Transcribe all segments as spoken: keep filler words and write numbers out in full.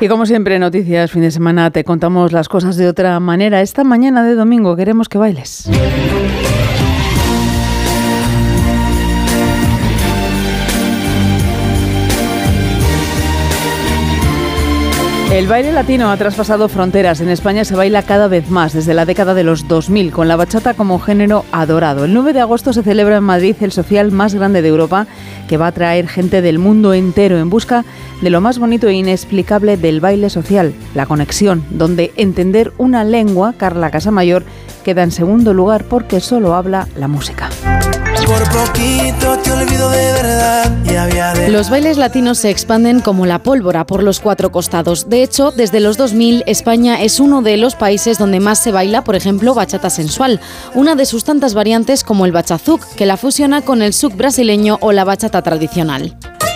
Y como siempre, noticias, fin de semana, te contamos las cosas de otra manera. Esta mañana de domingo queremos que bailes. El baile latino ha traspasado fronteras. En España se baila cada vez más desde la década de los dos mil, con la bachata como género adorado. El nueve de agosto se celebra en Madrid el social más grande de Europa, que va a atraer gente del mundo entero en busca de lo más bonito e inexplicable del baile social, la conexión, donde entender una lengua, Carla Casamayor, queda en segundo lugar porque solo habla la música. Por poquito te olvido de verdad. Y había de... Los bailes latinos se expanden como la pólvora por los cuatro costados. De hecho, desde los dos mil, España es uno de los países donde más se baila, por ejemplo, bachata sensual, una de sus tantas variantes como el bachazuc, que la fusiona con el zouk brasileño o la bachata tradicional.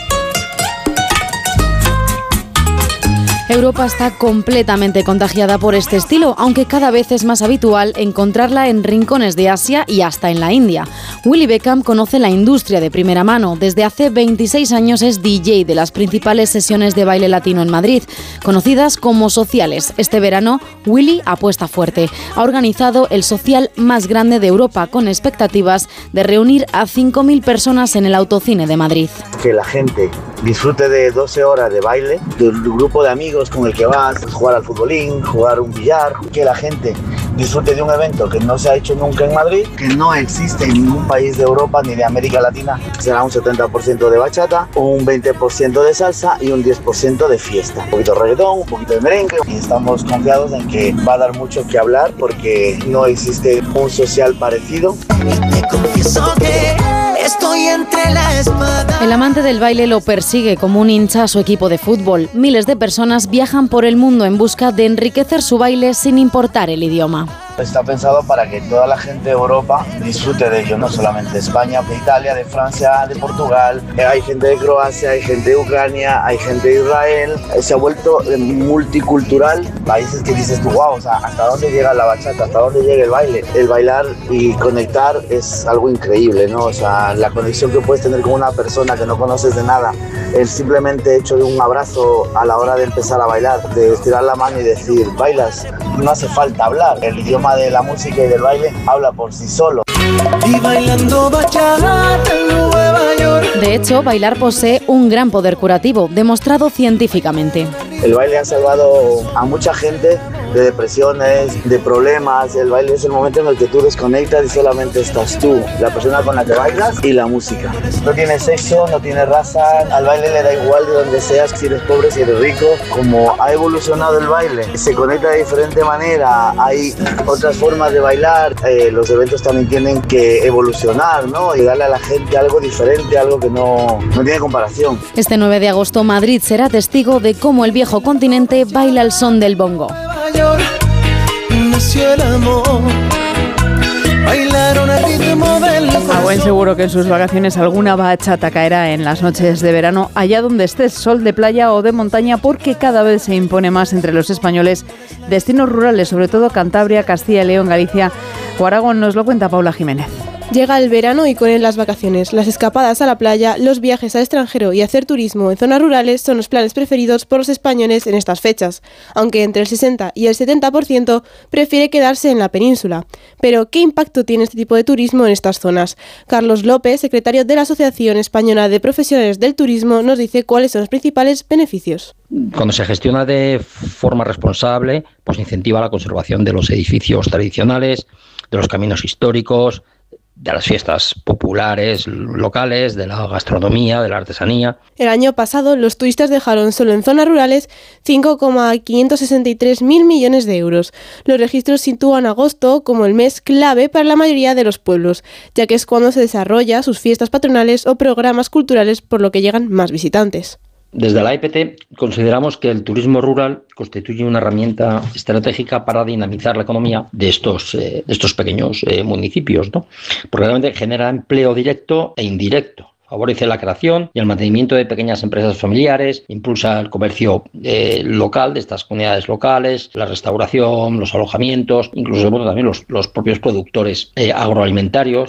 Europa está completamente contagiada por este estilo, aunque cada vez es más habitual encontrarla en rincones de Asia y hasta en la India. Willy Beckham conoce la industria de primera mano. Desde hace veintiséis años es D J de las principales sesiones de baile latino en Madrid, conocidas como sociales. Este verano, Willy apuesta fuerte. Ha organizado el social más grande de Europa, con expectativas de reunir a cinco mil personas en el Autocine de Madrid. Que la gente disfrute de doce horas de baile, del grupo de amigos con el que vas, jugar al futbolín, jugar un billar, que la gente disfrute de un evento que no se ha hecho nunca en Madrid, que no existe en ningún país de Europa ni de América Latina. Será un setenta por ciento de bachata, un veinte por ciento de salsa y un diez por ciento de fiesta. Un poquito de reggaetón, un poquito de merengue, y estamos confiados en que va a dar mucho que hablar porque no existe un social parecido. Te confieso que estoy entre la espada. El amante del baile lo persigue como un hincha a su equipo de fútbol. Miles de personas viajan por el mundo en busca de enriquecer su baile sin importar el idioma. Está pensado para que toda la gente de Europa disfrute de ello, no solamente España, de Italia, de Francia, de Portugal. Hay gente de Croacia, hay gente de Ucrania, hay gente de Israel. Se ha vuelto multicultural. Países que dices tú, wow, o sea, ¿hasta dónde llega la bachata? ¿Hasta dónde llega el baile? El bailar y conectar es algo increíble, ¿no? O sea, la conexión que puedes tener con una persona que no conoces de nada, el simplemente hecho de un abrazo a la hora de empezar a bailar, de estirar la mano y decir, bailas, no hace falta hablar. El idioma de la música y del baile habla por sí solo. Y bailando bachata en Nueva York. De hecho, bailar posee un gran poder curativo, demostrado científicamente. El baile ha salvado a mucha gente de depresiones, de problemas. El baile es el momento en el que tú desconectas y solamente estás tú, la persona con la que bailas y la música. No tiene sexo, no tiene raza, al baile le da igual de donde seas, si eres pobre, si eres rico. Como ha evolucionado el baile, se conecta de diferente manera, hay otras formas de bailar, eh, los eventos también tienen que evolucionar, ¿no? Y darle a la gente algo diferente, algo que no, no tiene comparación. Este nueve de agosto Madrid será testigo de cómo el viejo continente baila al son del bongo. Nació el amor. Bailaron al ritmo del A buen seguro que en sus vacaciones alguna bachata caerá en las noches de verano, allá donde estés, sol de playa o de montaña, porque cada vez se impone más entre los españoles destinos rurales, sobre todo Cantabria, Castilla y León, Galicia o Aragón. Nos lo cuenta Paula Jiménez. Llega el verano y con él las vacaciones, las escapadas a la playa, los viajes al extranjero y hacer turismo en zonas rurales son los planes preferidos por los españoles en estas fechas, aunque entre el sesenta y el setenta por ciento prefiere quedarse en la península. Pero, ¿qué impacto tiene este tipo de turismo en estas zonas? Carlos López, secretario de la Asociación Española de Profesionales del Turismo, nos dice cuáles son los principales beneficios. Cuando se gestiona de forma responsable, pues incentiva la conservación de los edificios tradicionales, de los caminos históricos, de las fiestas populares locales, de la gastronomía, de la artesanía. El año pasado los turistas dejaron solo en zonas rurales cinco coma quinientos sesenta y tres mil millones de euros. Los registros sitúan agosto como el mes clave para la mayoría de los pueblos, ya que es cuando se desarrolla sus fiestas patronales o programas culturales, por lo que llegan más visitantes. Desde la E P T consideramos que el turismo rural constituye una herramienta estratégica para dinamizar la economía de estos, eh, de estos pequeños eh, municipios, ¿no? Porque realmente genera empleo directo e indirecto. Favorece la creación y el mantenimiento de pequeñas empresas familiares, impulsa el comercio eh, local de estas comunidades locales, la restauración, los alojamientos, incluso bueno, también los, los propios productores eh, agroalimentarios.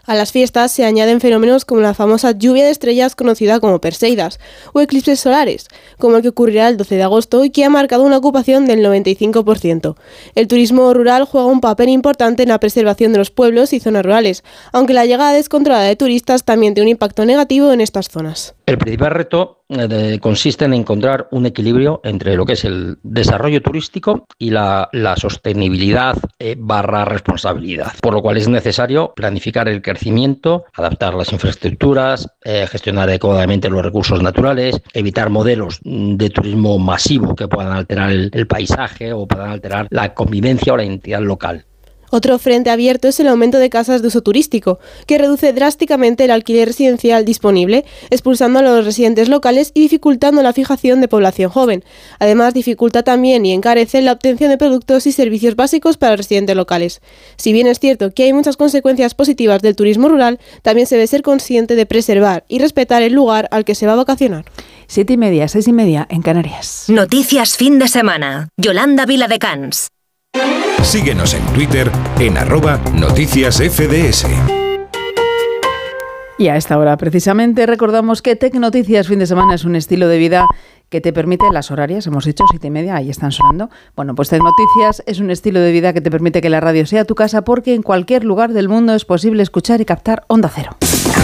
A las fiestas se añaden fenómenos como la famosa lluvia de estrellas conocida como Perseidas, o eclipses solares, como el que ocurrirá el doce de agosto y que ha marcado una ocupación del noventa y cinco por ciento. El turismo rural juega un papel importante en la preservación de los pueblos y zonas rurales, aunque la llegada descontrolada de turistas también tiene un impacto negativo en estas zonas. El principal reto eh, consiste en encontrar un equilibrio entre lo que es el desarrollo turístico y la, la sostenibilidad eh, barra responsabilidad, por lo cual es necesario planificar el crecimiento, adaptar las infraestructuras, eh, gestionar adecuadamente los recursos naturales, evitar modelos de turismo masivo que puedan alterar el, el paisaje o puedan alterar la convivencia o la identidad local. Otro frente abierto es el aumento de casas de uso turístico, que reduce drásticamente el alquiler residencial disponible, expulsando a los residentes locales y dificultando la fijación de población joven. Además, dificulta también y encarece la obtención de productos y servicios básicos para residentes locales. Si bien es cierto que hay muchas consecuencias positivas del turismo rural, también se debe ser consciente de preservar y respetar el lugar al que se va a vacacionar. Siete y media, seis y media en Canarias. Noticias fin de semana. Yolanda Viladecans. Síguenos en Twitter en arroba noticias F D S. Y a esta hora, precisamente, recordamos que Tecnoticias fin de semana es un estilo de vida que te permite, las horarias, hemos dicho siete y media, ahí están sonando. Bueno, pues Tecnoticias es un estilo de vida que te permite que la radio sea tu casa, porque en cualquier lugar del mundo es posible escuchar y captar Onda Cero.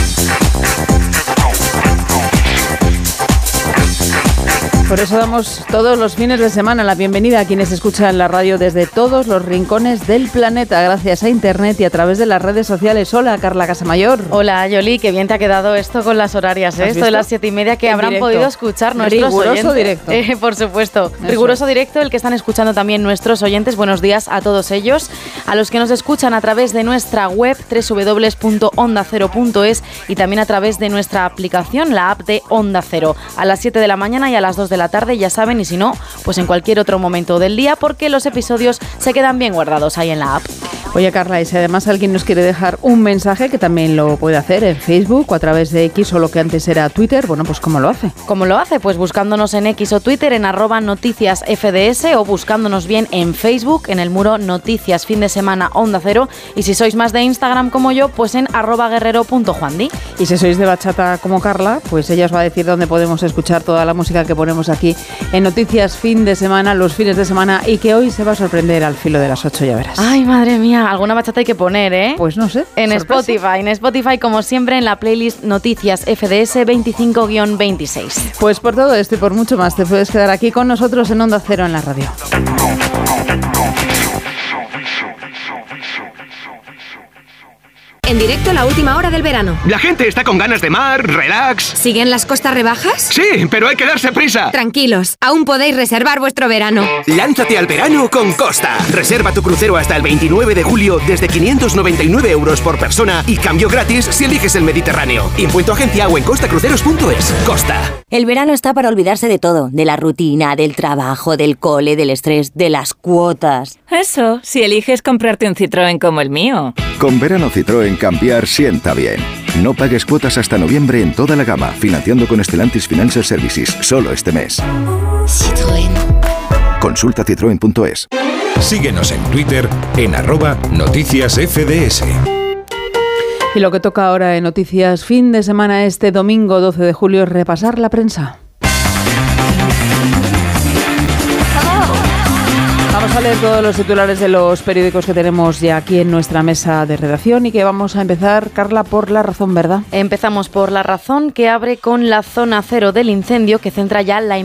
Por eso damos todos los fines de semana la bienvenida a quienes escuchan la radio desde todos los rincones del planeta, gracias a Internet y a través de las redes sociales. Hola, Carla Casamayor. Hola, Yoli, qué bien te ha quedado esto con las horarias, ¿eh? Esto de las siete y media que en habrán directo. podido escuchar nuestros Riguroso oyentes. directo. Eh, por supuesto, Eso. Riguroso directo, el que están escuchando también nuestros oyentes. Buenos días a todos ellos, a los que nos escuchan a través de nuestra web doble u doble u doble u punto onda cero punto es y también a través de nuestra aplicación, la app de Onda Cero. A las siete de la mañana y a las dos de la tarde, ya saben, y si no, pues en cualquier otro momento del día, porque los episodios se quedan bien guardados ahí en la app. Oye, Carla, y si además alguien nos quiere dejar un mensaje, que también lo puede hacer en Facebook o a través de X o lo que antes era Twitter, bueno, pues ¿cómo lo hace? ¿Cómo lo hace? Pues buscándonos en X o Twitter en arroba noticias F D S o buscándonos bien en Facebook en el muro Noticias Fin de Semana Onda Cero, y si sois más de Instagram como yo, pues en arroba guerrero punto juandi. Y si sois de bachata como Carla, pues ella os va a decir dónde podemos escuchar toda la música que ponemos aquí en Noticias Fin de Semana, los fines de semana, y que hoy se va a sorprender al filo de las ocho, ya verás. Ay, madre mía, alguna bachata hay que poner, ¿eh? Pues no sé. En sorpresa. Spotify, en Spotify como siempre en la playlist Noticias F D S veinticinco guión veintiséis. Pues por todo esto y por mucho más te puedes quedar aquí con nosotros en Onda Cero en la radio. En directo la última hora del verano. La gente está con ganas de mar, relax. ¿Siguen las costas rebajas? Sí, pero hay que darse prisa. Tranquilos, aún podéis reservar vuestro verano. Lánzate al verano con Costa. Reserva tu crucero hasta el veintinueve de julio desde quinientos noventa y nueve euros por persona y cambio gratis si eliges el Mediterráneo. Impuesto agencia o en costacruceros punto es. Costa. El verano está para olvidarse de todo, de la rutina, del trabajo, del cole, del estrés, de las cuotas. Eso, si eliges comprarte un Citroën como el mío. Con verano Citroën cambiar sienta bien. No pagues cuotas hasta noviembre en toda la gama, financiando con Stellantis Financial Services, solo este mes. Citroën. Consulta citroen punto es. Síguenos en Twitter en arroba noticias F D S. Y lo que toca ahora en Noticias Fin de Semana este domingo doce de julio es repasar la prensa. Vamos a leer todos los titulares de los periódicos que tenemos ya aquí en nuestra mesa de redacción y que vamos a empezar, Carla, por La Razón, ¿verdad? Empezamos por La Razón, que abre con la zona cero del incendio, que centra ya la